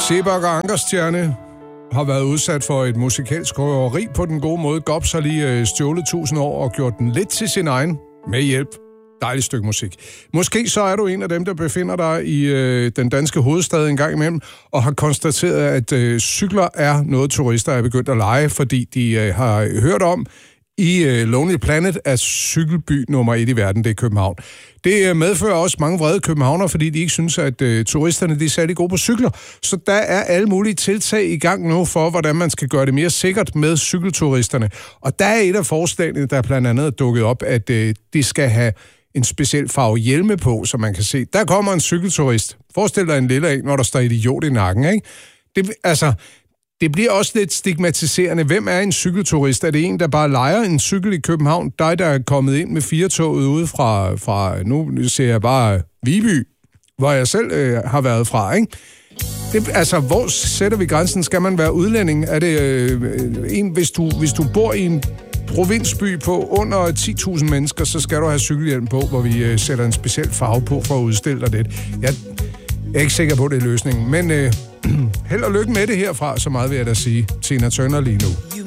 Sebak og Ankerstjerne har været udsat for et musikalsk røveri på den gode måde. Gops har lige stjålet 1000 år og gjort den lidt til sin egen med hjælp. Dejligt stykke musik. Måske så er du en af dem, der befinder dig i den danske hovedstad en gang imellem, og har konstateret, at cykler er noget, turister er begyndt at lege, fordi de har hørt om i Lonely Planet, at cykelby nummer 1 i verden, det er København. Det medfører også mange vrede københavnere, fordi de ikke synes, at turisterne de er særlig gode på cykler. Så der er alle mulige tiltag i gang nu for, hvordan man skal gøre det mere sikkert med cykelturisterne. Og der er et af forslagene, der blandt andet er dukket op, at de skal have en speciel farve hjelme på, så man kan se, der kommer en cykelturist. Forestil dig en lille en, når der står idiot i nakken, ikke? Det bliver også lidt stigmatiserende. Hvem er en cykelturist? Er det en, der bare lejer en cykel i København? Dig, der er kommet ind med 4-toget ude fra nu ser jeg bare Viby, hvor jeg selv har været fra, ikke? Hvor sætter vi grænsen? Skal man være udlænding? Er det hvis du bor i en provinsby på under 10.000 mennesker, så skal du have cykelhjelm på, hvor vi sætter en speciel farve på for at udstille dig lidt. Jeg er ikke sikker på, det er løsningen, men held og lykke med det herfra, så meget vil jeg da sige. Tina Turner lige nu.